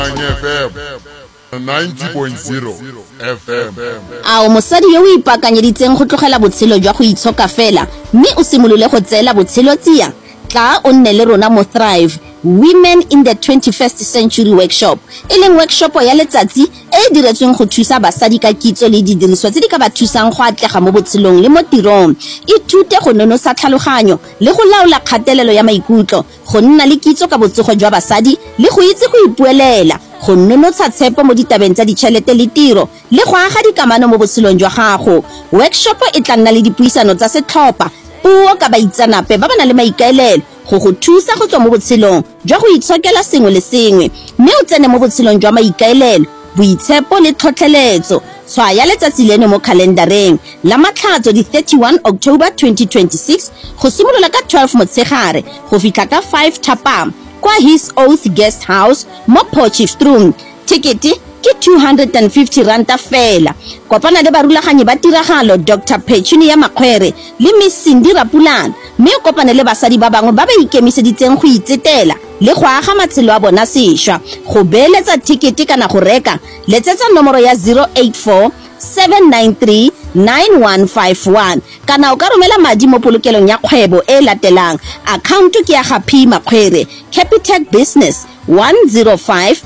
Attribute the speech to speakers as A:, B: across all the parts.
A: FM 90.0 FM.
B: A o mosadi yo o ipakanyeditseng go tlogela botshelo jwa go itshoka fela mme o simolole go tseela botshelo tsia tla o nne le rona mo Thrive Women in the 21st Century Workshop e leng workshop ya letsatsi e diretsweng go thusa basadi ka kitso le didiriswa tse di ka ba thusang go atlega mo botshelong le mo tirong e thute go nonosa tlhaloganyo le go laola kgatelelo ya maikutlo go nna le kitso ka botsogo jwa basadi le go itse go ipuelela go nonotsha tshepo mo ditabeng tsa ditšhelete le tiro le go aga dikamano mo botshelong jwa gago. Workshop e tla nna le dipuisano tsa setlhopha puo ka baitsanape ba bana le maikaelelo go thusa go tswa mo botshelong jwa go itshokela sengwe le sengwe mme o tsene mo botshelong jwa maikaelelo boitshepo le tlhotlheletso. Tshwaya letsatsi leno mo kalendareng la matlhatso di 31 October 2026 go simolola ka 12 Motshegare go fitlha ka 5 Thapama kwa His Oath Guest House mo Potchefstroom. Tikete ke 250 ranta fela. Kopana le barulaganyi ba tiragalo Dr. Petunia Makgwere le Miss Cindy Rapulana mme kopana le basadi ba bangwe ba ba ikemiseditseng go itsetela le go aga matshelo a bona sešwa. Go beeletsa tikete kana go reka letsetsa nomoro ya 084 793 9151 kana o ka romela madi mo polokelong ya kgwebo e latelang. Account ke ya Happy Makgwere Capitec Business 105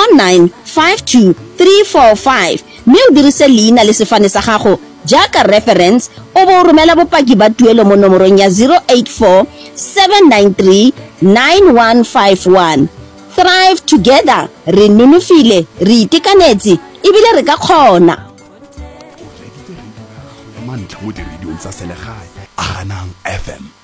B: 4952 mme o dirise leina le sefane sa gago jaaka reference o bo romela bopaki ba tuelo mo nomorong ya 084 793 9151. Thrive together, re nonofile, re itekanetse ebile re ka kgona.
C: Mantlha mo di radio tsa selegae a ganang FM